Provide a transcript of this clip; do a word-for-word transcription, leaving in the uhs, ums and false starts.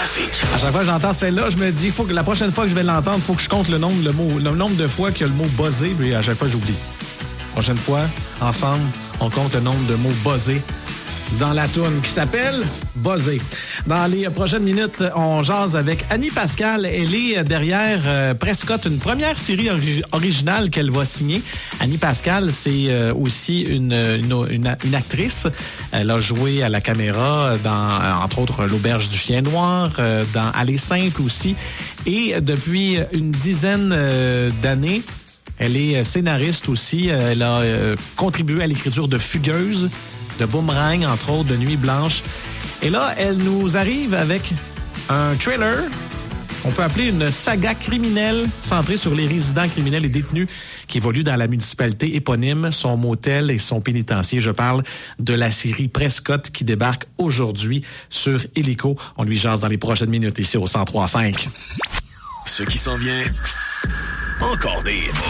trafic. À chaque fois que j'entends celle-là, je me dis, faut que la prochaine fois que je vais l'entendre, il faut que je compte le nombre, le, mot, le nombre de fois qu'il y a le mot buzzé, puis à chaque fois, j'oublie. Prochaine fois, ensemble, on compte le nombre de mots buzzés dans la toune qui s'appelle Buzzé. Dans les prochaines minutes, on jase avec Annie Pascal. Elle est derrière euh, Prescott, une première série ori- originale qu'elle va signer. Annie Pascal, c'est euh, aussi une, une, une, une actrice. Elle a joué à la caméra dans, entre autres, L'Auberge du Chien Noir, euh, dans Aller simple aussi. Et depuis une dizaine euh, d'années, elle est scénariste aussi. Elle a euh, contribué à l'écriture de Fugueuse, de Boomerang, entre autres, de Nuit Blanche. Et là, elle nous arrive avec un trailer, on peut appeler une saga criminelle centrée sur les résidents criminels et détenus qui évoluent dans la municipalité éponyme, son motel et son pénitencier. Je parle de la série Prescott qui débarque aujourd'hui sur Illico. On lui jase dans les prochaines minutes ici au cent trois cinq. Ce qui s'en vient, encore des hits.